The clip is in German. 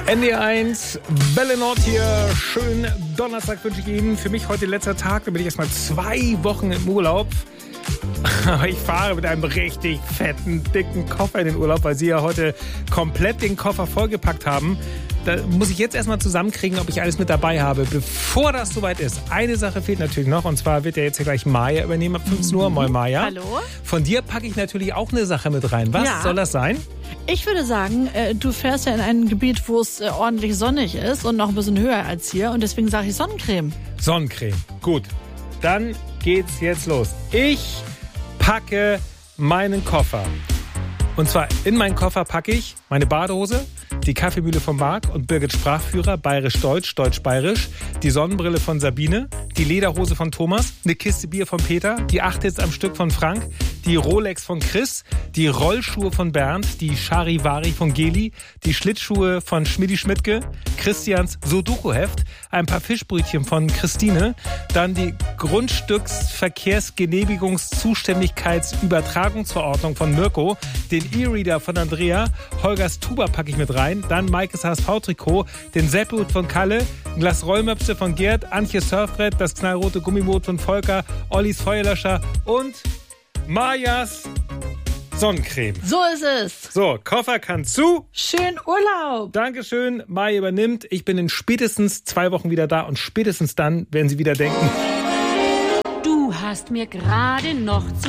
NDR1, Belle Nord hier. Schönen Donnerstag wünsche ich Ihnen. Für mich heute letzter Tag, da bin ich erstmal 2 Wochen im Urlaub. Aber ich fahre mit einem richtig fetten, dicken Koffer in den Urlaub, weil Sie ja heute komplett den Koffer vollgepackt haben. Da muss ich jetzt erstmal zusammenkriegen, ob ich alles mit dabei habe. Bevor das soweit ist, eine Sache fehlt natürlich noch. Und zwar wird ja jetzt hier gleich Maja übernehmen ab 15 Uhr. Moin Maja. Hallo. Von dir packe ich natürlich auch eine Sache mit rein. Was soll das sein? Ich würde sagen, du fährst ja in ein Gebiet, wo es ordentlich sonnig ist und noch ein bisschen höher als hier. Und deswegen sage ich Sonnencreme. Sonnencreme. Gut. Dann geht's jetzt los. Ich packe meinen Koffer. Und zwar in meinen Koffer packe ich meine Badehose, die Kaffeemühle von Marc und Birgit Sprachführer, bayerisch-deutsch, deutsch-bayerisch, die Sonnenbrille von Sabine, die Lederhose von Thomas, eine Kiste Bier von Peter, die 8 Hits am Stück von Frank, die Rolex von Chris, die Rollschuhe von Bernd, die Charivari von Geli, die Schlittschuhe von Schmidti-Schmidtke, Christians Sudoku-Heft, ein paar Fischbrötchen von Christine, dann die Grundstücksverkehrsgenehmigungszuständigkeitsübertragungsverordnung von Mirko, den E-Reader von Andrea, Holgers Tuba packe ich mit rein, dann Maikes HSV-Trikot, den Seppelhut von Kalle, ein Glas Rollmöpse von Gerd, Antjes Surfbrett, das knallrote Gummiboot von Volker, Ollis Feuerlöscher und Majas Sonnencreme. So ist es. So, Koffer kann zu. Schön Urlaub. Dankeschön, Maja übernimmt. Ich bin in spätestens 2 Wochen wieder da und spätestens dann werden Sie wieder denken: Du hast mir gerade noch zu